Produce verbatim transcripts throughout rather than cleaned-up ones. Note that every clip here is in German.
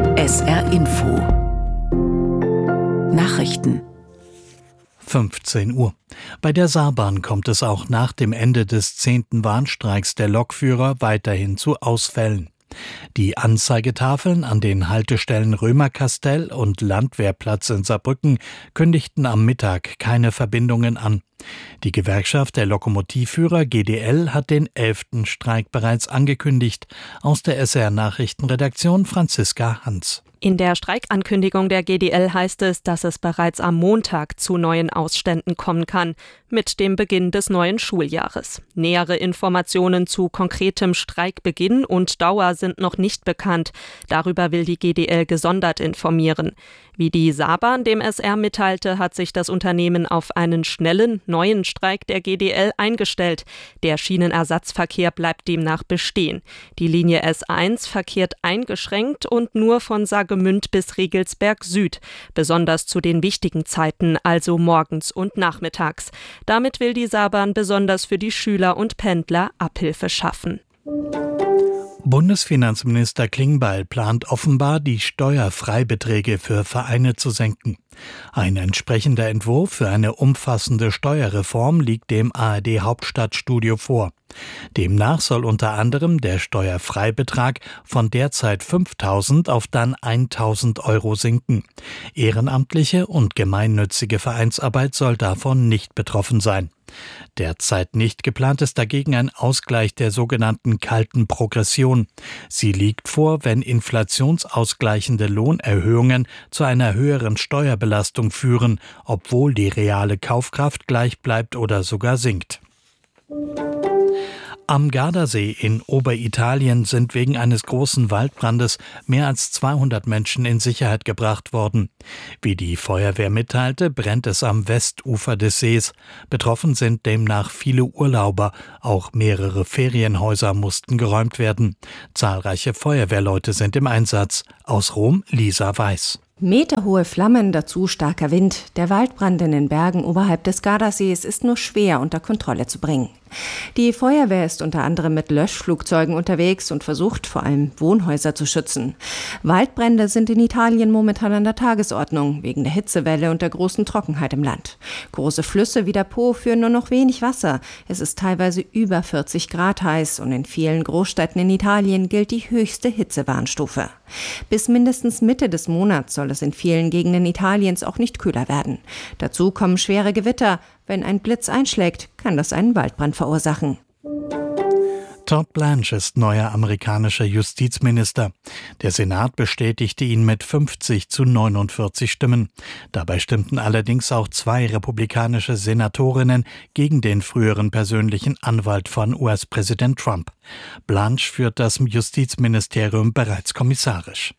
S R Info Nachrichten fünfzehn Uhr. Bei der Saarbahn kommt es auch nach dem Ende des zehnten Warnstreiks der Lokführer weiterhin zu Ausfällen. Die Anzeigetafeln an den Haltestellen Römerkastell und Landwehrplatz in Saarbrücken kündigten am Mittag keine Verbindungen an. Die Gewerkschaft der Lokomotivführer G D L hat den elften Streik bereits angekündigt. Aus der S R-Nachrichtenredaktion Franziska Hans. In der Streikankündigung der G D L heißt es, dass es bereits am Montag zu neuen Ausständen kommen kann, mit dem Beginn des neuen Schuljahres. Nähere Informationen zu konkretem Streikbeginn und Dauer sind noch nicht bekannt. Darüber will die G D L gesondert informieren. Wie die Saarbahn dem S R mitteilte, hat sich das Unternehmen auf einen schnellen, neuen Streik der G D L eingestellt. Der Schienenersatzverkehr bleibt demnach bestehen. Die Linie S eins verkehrt eingeschränkt und nur von Saargemünd bis Riegelsberg Süd, besonders zu den wichtigen Zeiten, also morgens und nachmittags. Damit will die Saarbahn besonders für die Schüler und Pendler Abhilfe schaffen. Bundesfinanzminister Klingbeil plant offenbar, die Steuerfreibeträge für Vereine zu senken. Ein entsprechender Entwurf für eine umfassende Steuerreform liegt dem A R D-Hauptstadtstudio vor. Demnach soll unter anderem der Steuerfreibetrag von derzeit fünftausend auf dann eintausend Euro sinken. Ehrenamtliche und gemeinnützige Vereinsarbeit soll davon nicht betroffen sein. Derzeit nicht geplant ist dagegen ein Ausgleich der sogenannten kalten Progression. Sie liegt vor, wenn inflationsausgleichende Lohnerhöhungen zu einer höheren Steuerbelastung führen, obwohl die reale Kaufkraft gleich bleibt oder sogar sinkt. Am Gardasee in Oberitalien sind wegen eines großen Waldbrandes mehr als zweihundert Menschen in Sicherheit gebracht worden. Wie die Feuerwehr mitteilte, brennt es am Westufer des Sees. Betroffen sind demnach viele Urlauber. Auch mehrere Ferienhäuser mussten geräumt werden. Zahlreiche Feuerwehrleute sind im Einsatz. Aus Rom Lisa Weiß. Meterhohe Flammen, dazu starker Wind. Der Waldbrand in den Bergen oberhalb des Gardasees ist nur schwer unter Kontrolle zu bringen. Die Feuerwehr ist unter anderem mit Löschflugzeugen unterwegs und versucht vor allem Wohnhäuser zu schützen. Waldbrände sind in Italien momentan an der Tagesordnung, wegen der Hitzewelle und der großen Trockenheit im Land. Große Flüsse wie der Po führen nur noch wenig Wasser. Es ist teilweise über vierzig Grad heiß und in vielen Großstädten in Italien gilt die höchste Hitzewarnstufe. Bis mindestens Mitte des Monats soll es in vielen Gegenden Italiens auch nicht kühler werden. Dazu kommen schwere Gewitter. Wenn ein Blitz einschlägt, kann das einen Waldbrand verursachen. Todd Blanche ist neuer amerikanischer Justizminister. Der Senat bestätigte ihn mit fünfzig zu neunundvierzig Stimmen. Dabei stimmten allerdings auch zwei republikanische Senatorinnen gegen den früheren persönlichen Anwalt von U S-Präsident Trump. Blanche führt das Justizministerium bereits kommissarisch.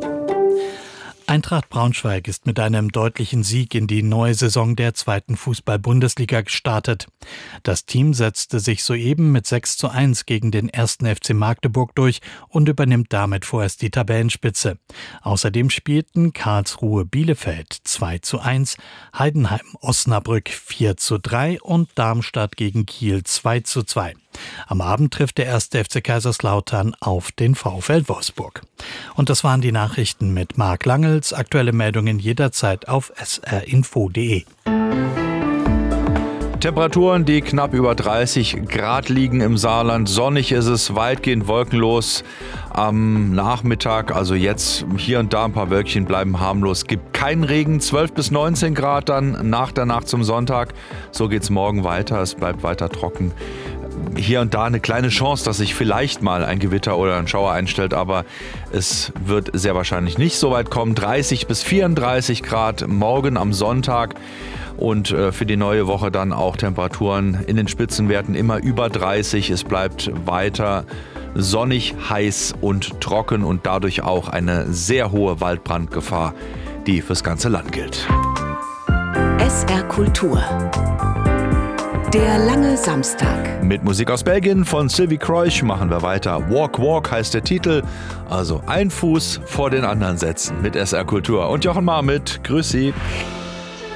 Eintracht Braunschweig ist mit einem deutlichen Sieg in die neue Saison der zweiten Fußball-Bundesliga gestartet. Das Team setzte sich soeben mit sechs zu eins gegen den ersten F C Magdeburg durch und übernimmt damit vorerst die Tabellenspitze. Außerdem spielten Karlsruhe Bielefeld zwei zu eins, Heidenheim Osnabrück vier zu drei und Darmstadt gegen Kiel zwei zu zwei. Am Abend trifft der erste F C Kaiserslautern auf den VfL Wolfsburg. Und das waren die Nachrichten mit Marc Langels. Aktuelle Meldungen jederzeit auf s r info punkt d e. Temperaturen, die knapp über dreißig Grad liegen im Saarland. Sonnig ist es, weitgehend wolkenlos. Am Nachmittag, also jetzt hier und da ein paar Wölkchen bleiben harmlos. Gibt keinen Regen, zwölf bis neunzehn Grad dann nach der Nacht zum Sonntag. So geht's morgen weiter, es bleibt weiter trocken. Hier und da eine kleine Chance, dass sich vielleicht mal ein Gewitter oder ein Schauer einstellt, aber es wird sehr wahrscheinlich nicht so weit kommen. dreißig bis vierunddreißig Grad morgen am Sonntag und für die neue Woche dann auch Temperaturen in den Spitzenwerten immer über dreißig. Es bleibt weiter sonnig, heiß und trocken und dadurch auch eine sehr hohe Waldbrandgefahr, die fürs ganze Land gilt. S R Kultur. Der lange Samstag. Mit Musik aus Belgien von Sylvie Croix machen wir weiter. Walk Walk heißt der Titel, also ein Fuß vor den anderen setzen mit S R Kultur. Und Jochen Marmit, grüß Sie.